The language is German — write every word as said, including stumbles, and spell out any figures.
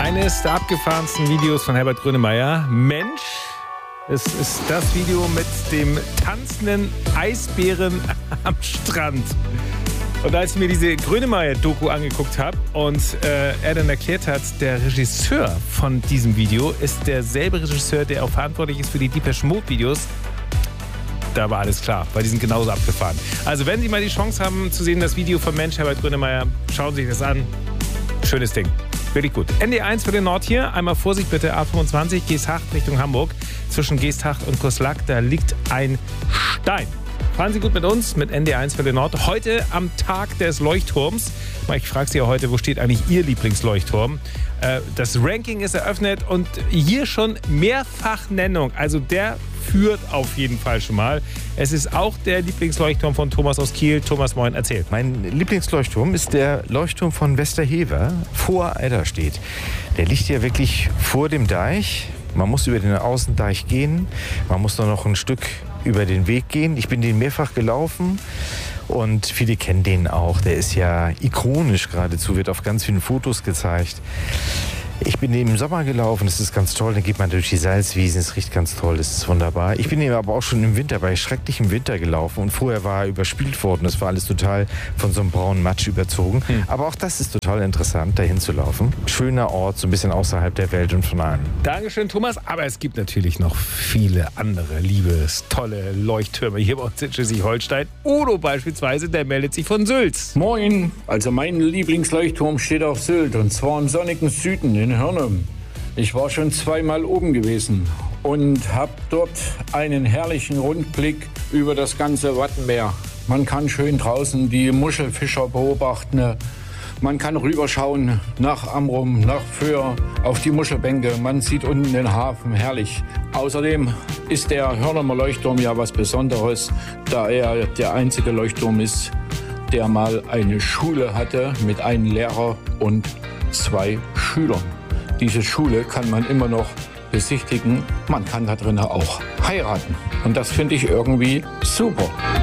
Eines der abgefahrensten Videos von Herbert Grönemeyer. Mensch, es ist das Video mit dem tanzenden Eisbären am Strand. Und als ich mir diese Grönemeyer-Doku angeguckt habe und äh, er dann erklärt hat, der Regisseur von diesem Video ist derselbe Regisseur, der auch verantwortlich ist für die Depeche Mode-Videos, da war alles klar, weil die sind genauso abgefahren. Also wenn Sie mal die Chance haben zu sehen, das Video von Mensch, Herbert Grönemeyer, schauen Sie sich das an. Schönes Ding. Wirklich gut. N D eins für den Nord hier. Einmal Vorsicht bitte, A fünfundzwanzig, Geesthacht Richtung Hamburg. Zwischen Geesthacht und Coslach, da liegt ein Stein. Fahren Sie gut mit uns, mit N D eins für den Nord. Heute am Tag des Leuchtturms. Ich frage Sie ja heute, wo steht eigentlich Ihr Lieblingsleuchtturm? Das Ranking ist eröffnet und hier schon Mehrfachnennung. Also der führt auf jeden Fall schon mal. Es ist auch der Lieblingsleuchtturm von Thomas aus Kiel. Thomas, moin, erzählt. Mein Lieblingsleuchtturm ist der Leuchtturm von Westerhever vor Eiderstedt. Der liegt ja wirklich vor dem Deich. Man muss über den Außendeich gehen. Man muss nur noch ein Stück über den Weg gehen. Ich bin den mehrfach gelaufen und viele kennen den auch. Der ist ja ikonisch geradezu, wird auf ganz vielen Fotos gezeigt. Ich bin eben im Sommer gelaufen, das ist ganz toll. Dann geht man durch die Salzwiesen, es riecht ganz toll, das ist wunderbar. Ich bin eben aber auch schon im Winter, bei schrecklichem Winter gelaufen und vorher war er überspielt worden. Das war alles total von so einem braunen Matsch überzogen. Hm. Aber auch das ist total interessant, dahin zu laufen. Schöner Ort, so ein bisschen außerhalb der Welt und von allem. Dankeschön, Thomas. Aber es gibt natürlich noch viele andere liebes, tolle Leuchttürme hier bei uns in Schleswig-Holstein. Udo beispielsweise, der meldet sich von Sylt. Moin, also mein Lieblingsleuchtturm steht auf Sylt und zwar im sonnigen Süden in Hörnum. Ich war schon zweimal oben gewesen und habe dort einen herrlichen Rundblick über das ganze Wattenmeer. Man kann schön draußen die Muschelfischer beobachten. Man kann rüberschauen nach Amrum, nach Föhr, auf die Muschelbänke. Man sieht unten den Hafen, herrlich. Außerdem ist der Hörnumer Leuchtturm ja was Besonderes, da er der einzige Leuchtturm ist, der mal eine Schule hatte mit einem Lehrer und zwei Schülern. Diese Schule kann man immer noch besichtigen. Man kann da drinnen auch heiraten. Und das finde ich irgendwie super.